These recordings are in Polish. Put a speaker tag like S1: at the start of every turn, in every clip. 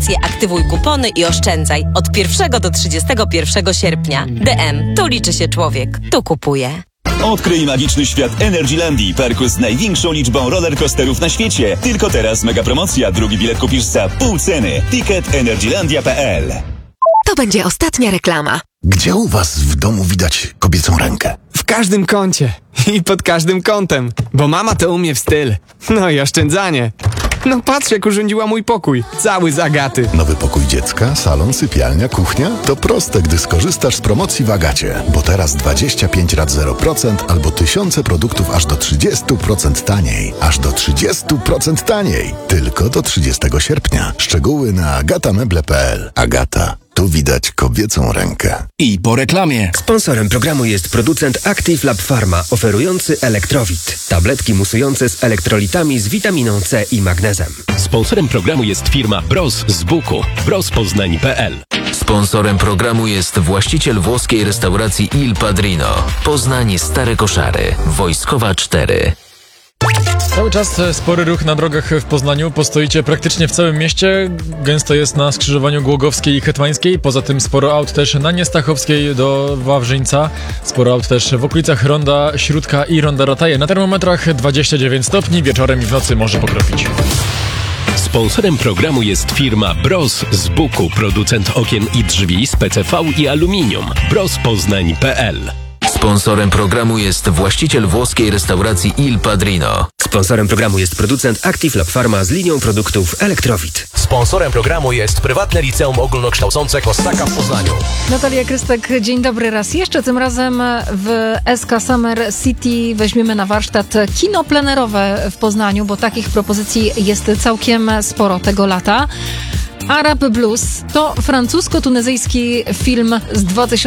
S1: promocje, aktywuj kupony i oszczędzaj od 1 do 31 sierpnia. DM. Tu liczy się człowiek. Tu kupuje.
S2: Odkryj magiczny świat Energylandii, parku z największą liczbą rollercoasterów na świecie. Tylko teraz mega promocja. Drugi bilet kupisz za pół ceny. Ticket energylandia.pl.
S3: To będzie ostatnia reklama.
S4: Gdzie u was w domu widać kobiecą rękę?
S5: W każdym kącie i pod każdym kątem, bo mama to umie w styl. No i oszczędzanie. No patrz, jak urządziła mój pokój. Cały z Agaty.
S4: Nowy pokój dziecka, salon, sypialnia, kuchnia? To proste, gdy skorzystasz z promocji w Agacie. Bo teraz 25 rat 0% albo tysiące produktów aż do 30% taniej. Aż do 30% taniej. Tylko do 30 sierpnia. Szczegóły na agatameble.pl. Agata. Tu widać kobiecą rękę.
S6: I po reklamie.
S7: Sponsorem programu jest producent Active Lab Pharma, oferujący Elektrowit. Tabletki musujące z elektrolitami z witaminą C i magnezem.
S8: Sponsorem programu jest firma Bros z Buku. brospoznań.pl.
S9: Sponsorem programu jest właściciel włoskiej restauracji Il Padrino. Poznań Stare Koszary. Wojskowa 4.
S10: Cały czas spory ruch na drogach w Poznaniu. Postoicie praktycznie w całym mieście. Gęsto jest na skrzyżowaniu Głogowskiej i Hetmańskiej. Poza tym sporo aut też na Niestachowskiej do Wawrzyńca. Sporo aut też w okolicach Ronda Śródka i Ronda Rataje. Na termometrach 29 stopni. Wieczorem i w nocy może pokropić.
S8: Sponsorem programu jest firma Bros z Buku. Producent okien i drzwi z PCV i aluminium. brospoznań.pl.
S9: Sponsorem programu jest właściciel włoskiej restauracji Il Padrino.
S7: Sponsorem programu jest producent Active Lab Pharma z linią produktów Elektrowit.
S11: Sponsorem programu jest prywatne liceum ogólnokształcące Kostaka w Poznaniu.
S12: Natalia Krystek, dzień dobry raz jeszcze. Tym razem w SK Summer City weźmiemy na warsztat kino plenerowe w Poznaniu, bo takich propozycji jest całkiem sporo tego lata. Arab Blues to francusko-tunezyjski film z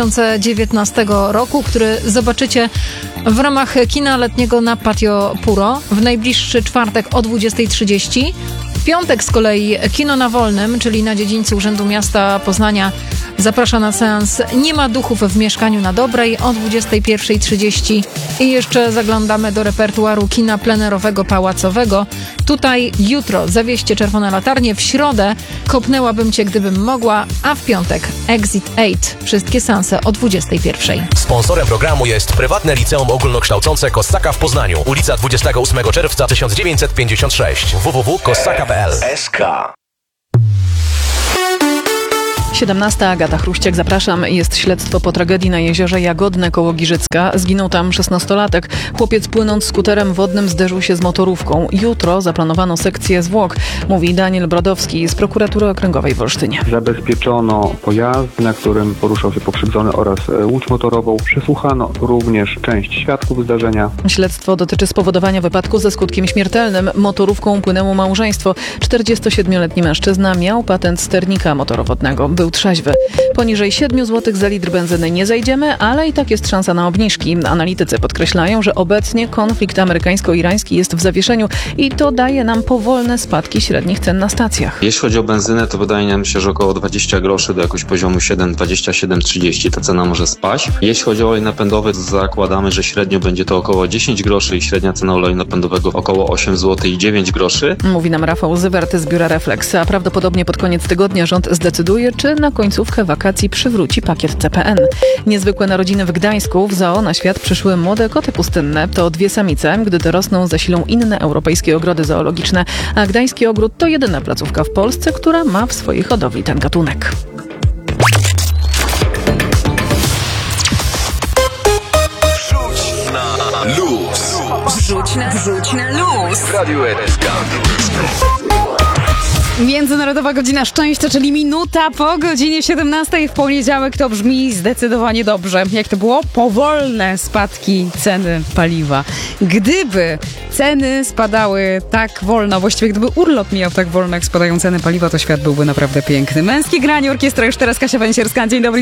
S12: 2019 roku, który zobaczycie w ramach kina letniego na Patio Puro w najbliższy czwartek o 20:30. W piątek z kolei kino na Wolnym, czyli na dziedzińcu Urzędu Miasta Poznania, zaprasza na seans Nie ma duchów w mieszkaniu na Dobrej o 21:30. I jeszcze zaglądamy do repertuaru kina plenerowego pałacowego. Tutaj jutro Zawieście czerwone latarnie, w środę Kopnęłabym cię, gdybym mogła, a w piątek Exit 8. Wszystkie seanse o 21:00.
S11: Sponsorem programu jest prywatne liceum ogólnokształcące Kostaka w Poznaniu. Ulica 28 czerwca 1956. www.kostaka.pl. SK.
S13: 17. Agata Chruściak, zapraszam. Jest śledztwo po tragedii na jeziorze Jagodne koło Giżycka. Zginął tam 16-latek. Chłopiec płynąc skuterem wodnym zderzył się z motorówką. Jutro zaplanowano sekcję zwłok, mówi Daniel Brodowski z Prokuratury Okręgowej w Olsztynie.
S14: Zabezpieczono pojazd, na którym poruszał się pokrzywdzony oraz łódź motorową. Przesłuchano również część świadków zdarzenia.
S13: Śledztwo dotyczy spowodowania wypadku ze skutkiem śmiertelnym. Motorówką płynęło małżeństwo. 47-letni mężczyzna miał patent sternika motorowodnego. Był trzeźwy. Poniżej 7 zł za litr benzyny nie zajdziemy, ale i tak jest szansa na obniżki. Analitycy podkreślają, że obecnie konflikt amerykańsko-irański jest w zawieszeniu i to daje nam powolne spadki średnich cen na stacjach.
S15: Jeśli chodzi o benzynę, to wydaje nam się, że około 20 groszy do jakiegoś poziomu 7,27-30 ta cena może spaść. Jeśli chodzi o olej napędowy, to zakładamy, że średnio będzie to około 10 groszy i średnia cena oleju napędowego około 8 zł i 9 groszy.
S13: Mówi nam Rafał Zywert z Biura Reflex, a prawdopodobnie pod koniec tygodnia rząd zdecyduje, czy na końcówkę wakacji przywróci pakiet CPN. Niezwykłe narodziny w Gdańsku. W zoo na świat przyszły młode koty pustynne. To 2 samice. Gdy dorosną, zasilą inne europejskie ogrody zoologiczne. A Gdański Ogród to jedyna placówka w Polsce, która ma w swojej hodowli ten gatunek.
S11: Wrzuć na luz.
S3: Wrzuć na luz.
S11: W Radiu SK.
S16: Międzynarodowa Godzina Szczęścia, czyli minuta po godzinie 17 w poniedziałek. To brzmi zdecydowanie dobrze. Jak to było? Powolne spadki ceny paliwa. Gdyby ceny spadały tak wolno, właściwie gdyby urlop mijał tak wolno, jak spadają ceny paliwa, to świat byłby naprawdę piękny. Męskie granie, orkiestra, już teraz Kasia Węsierska. Dzień dobry.